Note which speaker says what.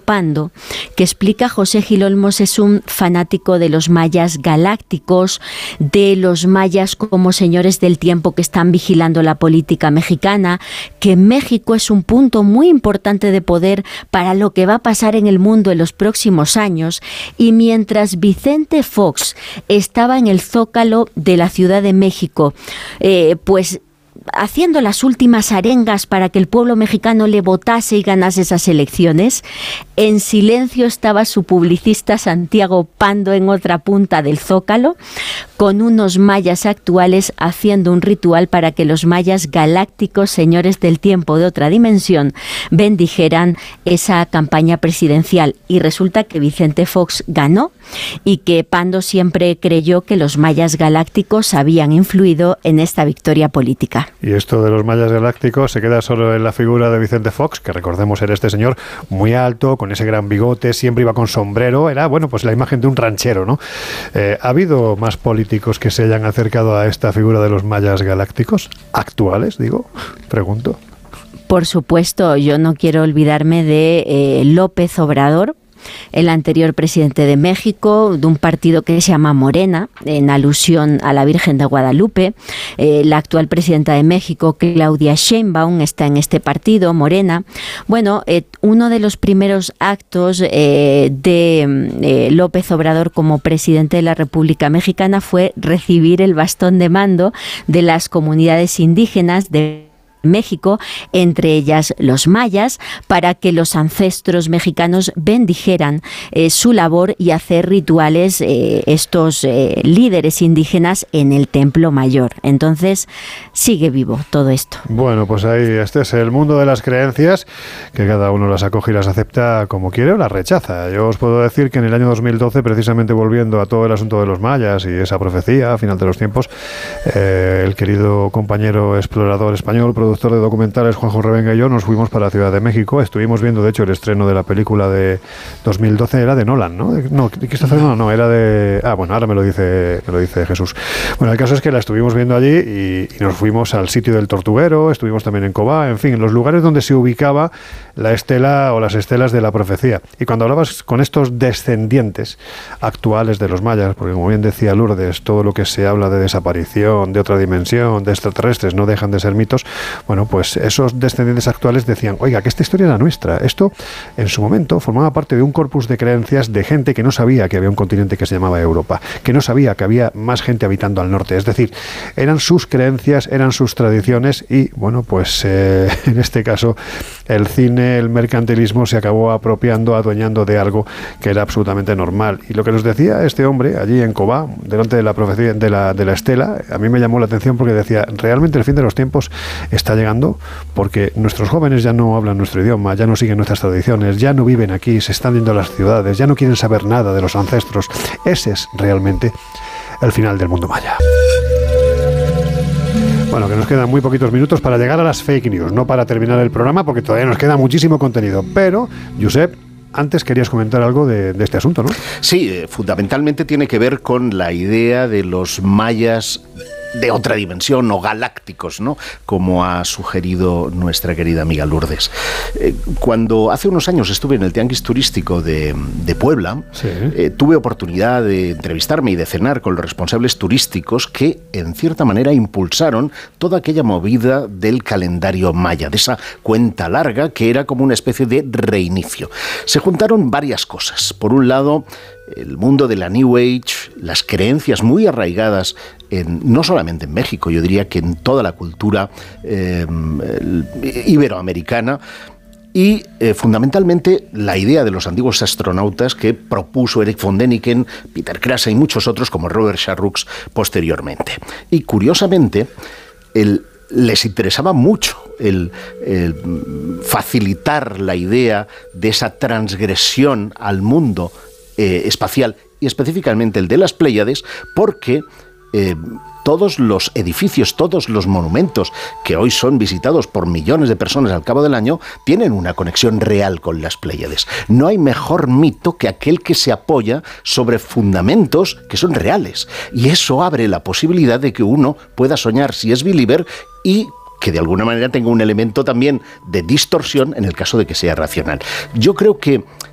Speaker 1: Pando, que explica José Gil Olmos, es un fanático de los mayas galácticos, de los mayas como señores del tiempo que están vigilando la política mexicana, que México es un punto muy importante de poder para lo que va a pasar en el mundo en los próximos años. Y mientras Vicente Fox estaba en el Zócalo de la Ciudad de México, pues haciendo las últimas arengas para que el pueblo mexicano le votase y ganase esas elecciones, en silencio estaba su publicista Santiago Pando en otra punta del Zócalo, con unos mayas actuales haciendo un ritual para que los mayas galácticos, señores del tiempo de otra dimensión, bendijeran esa campaña presidencial. Y resulta que Vicente Fox ganó y que Pando siempre creyó que los mayas galácticos habían influido en esta victoria política.
Speaker 2: Y esto de los mayas galácticos se queda solo en la figura de Vicente Fox, que recordemos era este señor muy alto, con ese gran bigote, siempre iba con sombrero, era, bueno, pues la imagen de un ranchero, ¿no? ¿Ha habido más políticos que se hayan acercado a esta figura de los mayas galácticos? ¿Actuales, digo? Pregunto.
Speaker 1: Por supuesto, yo no quiero olvidarme de López Obrador, el anterior presidente de México, de un partido que se llama Morena, en alusión a la Virgen de Guadalupe. La actual presidenta de México, Claudia Sheinbaum, está en este partido, Morena. Bueno, uno de los primeros actos de López Obrador como presidente de la República Mexicana fue recibir el bastón de mando de las comunidades indígenas de México, entre ellas los mayas, para que los ancestros mexicanos bendijeran su labor y hacer rituales estos líderes indígenas en el Templo Mayor. Entonces, sigue vivo todo esto.
Speaker 2: Bueno, pues ahí, este es el mundo de las creencias, que cada uno las acoge y las acepta como quiere o las rechaza. Yo os puedo decir que en el año 2012, precisamente volviendo a todo el asunto de los mayas y esa profecía, a final de los tiempos, el querido compañero explorador español, productor de documentales Juanjo Revenga y yo nos fuimos para la Ciudad de México. Estuvimos viendo, de hecho, el estreno de la película de 2012, era de Nolan, ¿no? No, Christopher Nolan, no, era de... Ah, bueno, ahora me lo dice Jesús. Bueno, el caso es que la estuvimos viendo allí y nos fuimos al sitio del Tortuguero, estuvimos también en Cobá, en fin, en los lugares donde se ubicaba la estela o las estelas de la profecía. Y cuando hablabas con estos descendientes actuales de los mayas, porque como bien decía Lourdes, todo lo que se habla de desaparición, de otra dimensión, de extraterrestres, no dejan de ser mitos. Bueno, pues esos descendientes actuales decían, oiga, que esta historia era nuestra. Esto, en su momento, formaba parte de un corpus de creencias de gente que no sabía que había un continente que se llamaba Europa, que no sabía que había más gente habitando al norte. Es decir, eran sus creencias, eran sus tradiciones y, bueno, pues en este caso, el cine, el mercantilismo se acabó apropiando, adueñando de algo que era absolutamente normal. Y lo que nos decía este hombre allí en Cobá, delante de la profecía de la estela, a mí me llamó la atención porque decía, realmente el fin de los tiempos está llegando porque nuestros jóvenes ya no hablan nuestro idioma, ya no siguen nuestras tradiciones, ya no viven aquí, se están yendo a las ciudades, ya no quieren saber nada de los ancestros. Ese es realmente el final del mundo maya. Bueno, que nos quedan muy poquitos minutos para llegar a las fake news, no para terminar el programa porque todavía nos queda muchísimo contenido. Pero, Josep, antes querías comentar algo de este asunto, ¿no?
Speaker 3: Sí, fundamentalmente tiene que ver con la idea de los mayas de otra dimensión o galácticos, ¿no? Como ha sugerido nuestra querida amiga Lourdes. Cuando hace unos años estuve en el Tianguis Turístico de Puebla, sí, tuve oportunidad de entrevistarme y de cenar con los responsables turísticos que, en cierta manera, impulsaron toda aquella movida del calendario maya, de esa cuenta larga que era como una especie de reinicio. Se juntaron varias cosas. Por un lado, el mundo de la New Age, las creencias muy arraigadas no solamente en México, yo diría que en toda la cultura iberoamericana, y fundamentalmente la idea de los antiguos astronautas que propuso Eric von Däniken, Peter Krase y muchos otros como Robert Sharroux posteriormente. Y curiosamente, les interesaba mucho el facilitar la idea de esa transgresión al mundo espacial y específicamente el de las Pléyades, porque todos los edificios, todos los monumentos que hoy son visitados por millones de personas al cabo del año tienen una conexión real con las Pléyades. No hay mejor mito que aquel que se apoya sobre fundamentos que son reales, y eso abre la posibilidad de que uno pueda soñar si es believer y que de alguna manera tenga un elemento también de distorsión en el caso de que sea racional. Yo creo que